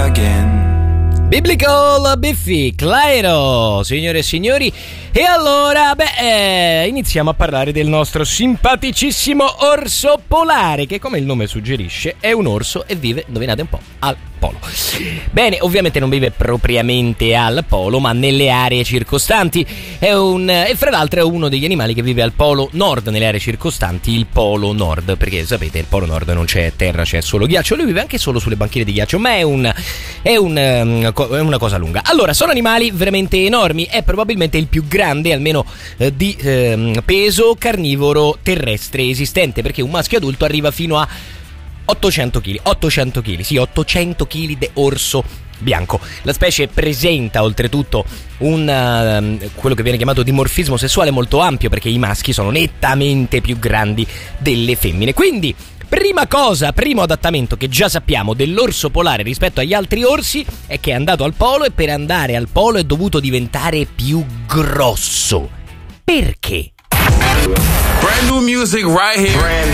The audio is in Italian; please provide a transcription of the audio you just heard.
again. Biblical Biffy Clyro, signore e signori. E allora, iniziamo a parlare del nostro simpaticissimo orso polare, che come il nome suggerisce è un orso e vive, indovinate un po', al polo. Bene, ovviamente non vive propriamente al polo, ma nelle aree circostanti. E fra l'altro è uno degli animali che vive al polo nord, nelle aree circostanti il polo nord, perché sapete, il polo nord non c'è terra, c'è solo ghiaccio. Lui vive anche solo sulle banchine di ghiaccio, ma è una cosa lunga. Allora, sono animali veramente enormi, è probabilmente il più grande, almeno di peso carnivoro terrestre esistente, perché un maschio adulto arriva fino a 800 kg, 800 kg di orso bianco. La specie presenta oltretutto quello che viene chiamato dimorfismo sessuale molto ampio, perché i maschi sono nettamente più grandi delle femmine. Quindi, primo adattamento che già sappiamo dell'orso polare rispetto agli altri orsi è che è andato al polo, e per andare al polo è dovuto diventare più grosso. Perché? Brand new music right here.